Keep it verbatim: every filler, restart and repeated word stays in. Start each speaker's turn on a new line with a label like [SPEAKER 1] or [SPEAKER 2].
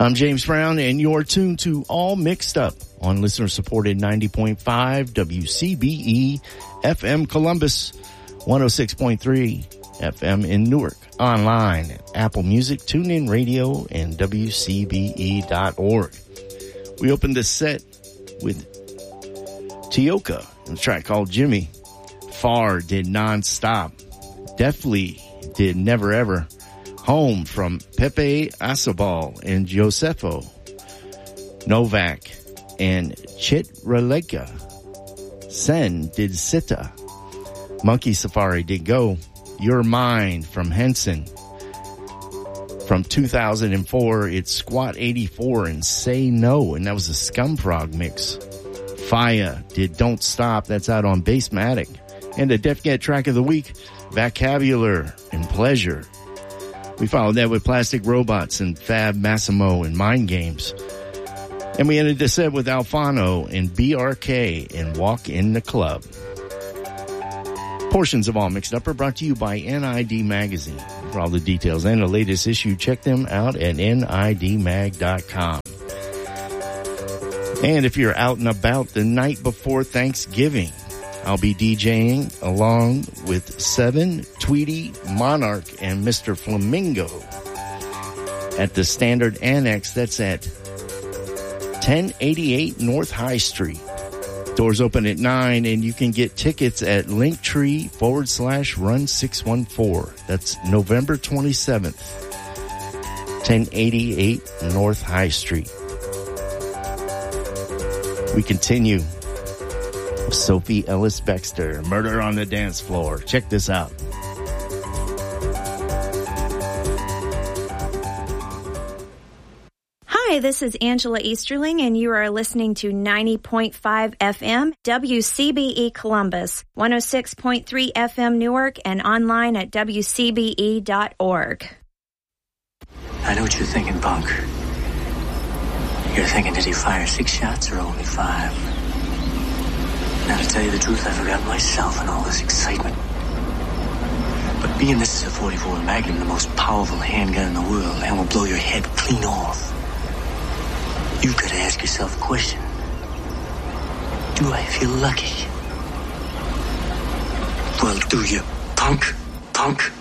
[SPEAKER 1] I'm James Brown, and you're tuned to All Mixed Up on listener-supported ninety point five W C B E F M Columbus, one oh six point three F M in Newark, online at Apple Music, TuneIn Radio, and W C B E dot org. We opened this set with Tioka, a track called Jimmy. Far did Non-Stop. Definitely did Never Ever. Home from Pepe Asobal and Josefo Novak and Chitraleka. Sen did Sita. Monkey Safari did Go. You're Mine from Henson. From two thousand four, it's Squat eighty-four and Say No, and that was a Scumfrog mix. Faya did Don't Stop, that's out on Bassmatic. And the Def Get track of the week, Vocabulary and Pleasure. We followed that with Plastic Robots and Fab Massimo and Mind Games. And we ended the set with Alfano and B R K and Walk in the Club. Portions of All Mixed Up are brought to you by N I D Magazine. For all the details and the latest issue, check them out at N I D mag dot com. And if you're out and about the night before Thanksgiving, I'll be DJing along with Seven, Tweety, Monarch, and Mister Flamingo at the Standard Annex. That's at ten eighty-eight North High Street. Doors open at nine, and you can get tickets at Linktree forward slash run six one four. That's November twenty-seventh, ten eighty-eight North High Street. We continue. Sophie Ellis Bextor, Murder on the Dance Floor. Check this out.
[SPEAKER 2] Hi, this is Angela Easterling, and you are listening to ninety point five F M, W C B E Columbus, one oh six point three F M Newark, and online at W C B E dot org.
[SPEAKER 3] I know what you're thinking, punk. You're thinking, did he fire six shots or only five? Now, to tell you the truth, I forgot myself in all this excitement. But being this is a forty-four Magnum, the most powerful handgun in the world, and will blow your head clean off, you've got to ask yourself a question. Do I feel lucky? Well, do you, punk? Punk?